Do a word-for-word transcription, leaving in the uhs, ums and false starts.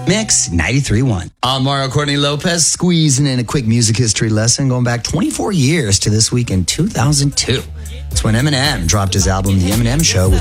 Mix ninety-three point one. I'm Mario Courtney Lopez, squeezing in a quick music history lesson going back twenty-four years to this week in two thousand two. It's when Eminem dropped his album, The Eminem Show, which